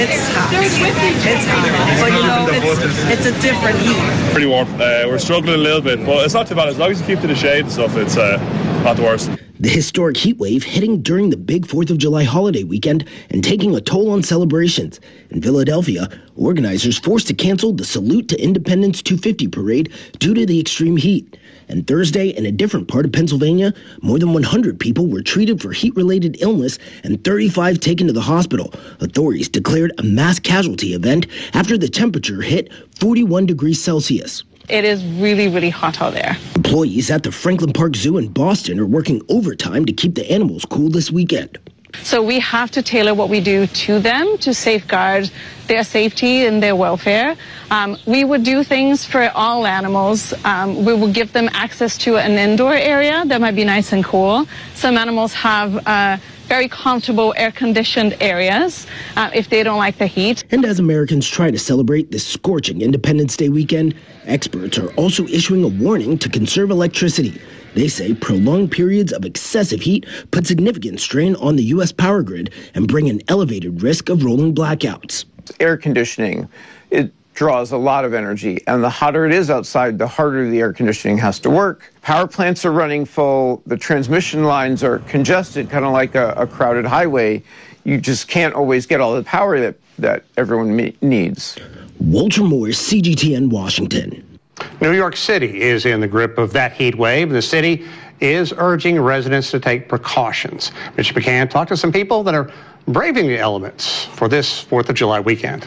It's hot. It's hot. But you know, it's a different heat. Pretty warm. We're struggling a little bit, but it's not too bad. As long as you keep to the shade and stuff, it's not the worst. The historic heat wave hitting during the big 4th of July holiday weekend and taking a toll on celebrations. In Philadelphia, organizers forced to cancel the Salute to Independence 250 parade due to the extreme heat. And Thursday, in a different part of Pennsylvania, more than 100 people were treated for heat-related illness and 35 taken to the hospital. Authorities declared a mass casualty event after the temperature hit 41 degrees Celsius. It is really, really hot out there. Employees at the Franklin Park Zoo in Boston are working overtime to keep the animals cool this weekend. So we have to tailor what we do to them to safeguard their safety and their welfare. We would do things for all animals. We will give them access to an indoor area that might be nice and cool. Some animals have very comfortable air-conditioned areas if they don't like the heat. And as Americans try to celebrate this scorching Independence Day weekend, experts are also issuing a warning to conserve electricity. They say prolonged periods of excessive heat put significant strain on the U.S. power grid and bring an elevated risk of rolling blackouts. Air conditioning, it draws a lot of energy, and the hotter it is outside, the harder the air conditioning has to work. Power plants are running full, the transmission lines are congested, kind of like a crowded highway. You just can't always get all the power that everyone needs. Walter Moore, CGTN, Washington. New York City is in the grip of that heat wave. The city is urging residents to take precautions. Mitch McCann talked to some people that are braving the elements for this 4th of July weekend.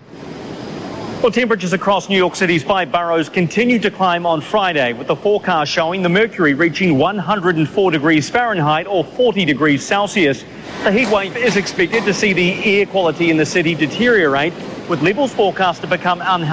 Well, temperatures across New York City's 5 boroughs continue to climb on Friday, with the forecast showing the mercury reaching 104 degrees Fahrenheit or 40 degrees Celsius. The heat wave is expected to see the air quality in the city deteriorate, with levels forecast to become unhealthy.